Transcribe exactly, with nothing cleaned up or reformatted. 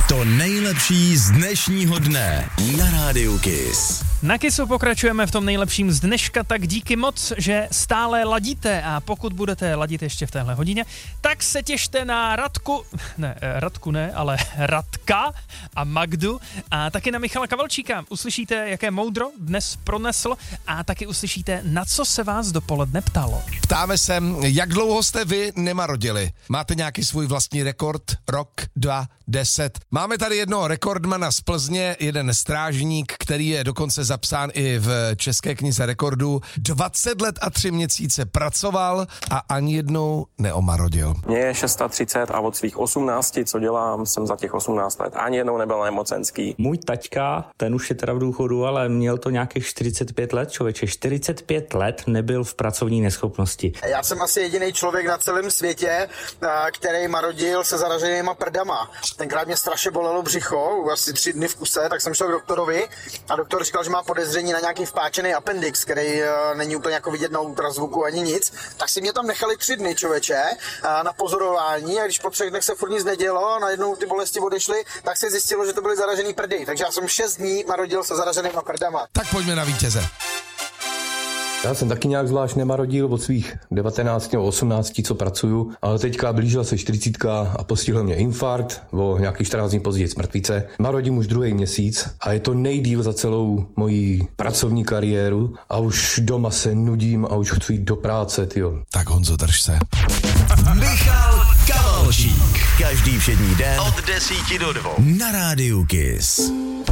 To nejlepší z dnešního dne na Rádiu Kiss. Na Kissu pokračujeme v tom nejlepším z dneška, tak díky moc, že stále ladíte a pokud budete ladit ještě v téhle hodině, tak se těšte na Radku, ne, Radku ne, ale Radka a Magdu a taky na Michala Kavalčíka. Uslyšíte, jaké moudro dnes pronesl a taky uslyšíte, na co se vás dopoledne ptalo. Ptáme se, jak dlouho jste vy nemarodili? Máte nějaký svůj vlastní rekord? Rok, dva, deset? Máme tady jednoho rekordmana z Plzně, jeden strážník, který je dokonce zapsán i v České knize rekordů. dvacet let a tři měsíce pracoval a ani jednou neomarodil. Mně je třicet šest a od svých osmnácti, co dělám, jsem za těch osmnáct let ani jednou nebyl nemocenský. Můj taťka, ten už je teda v důchodu, ale měl to nějakých čtyřicet pět let, člověče. čtyřicet pět let nebyl v pracovní neschopnosti. Já jsem asi jediný člověk na celém světě, který marodil se zaraženýma prdama. Tenkrát mě strašně bolelo břicho, asi tři dny v kuse, tak jsem šel k doktorovi a doktor říkal, že má podezření na nějaký vpáčený appendix, který není úplně jako vidět na ultrazvuku ani nic. Tak si mě tam nechali tři dny, člověče, na pozorování a když po třech dnech se furt nic nedělo a najednou ty bolesti odešly, tak se zjistilo, že to byly zaražený prdy. Takže já jsem šest dní marodil se zaraženýma prdama. Tak pojďme na vítěze. Já jsem taky nějak zvlášť nemarodil od svých devatenácti nebo osmnácti, co pracuju, ale teďka blížila se čtyřicítka a postihl mě infarkt, o nějakých čtrnáct dní později mrtvice. Marodím už druhý měsíc a je to nejdýl za celou moji pracovní kariéru a už doma se nudím a už chci jít do práce, tyjo. Tak Honzo, drž se. Michal Kavalčík. Každý všední den od desíti do dvou na Rádiu Kiss.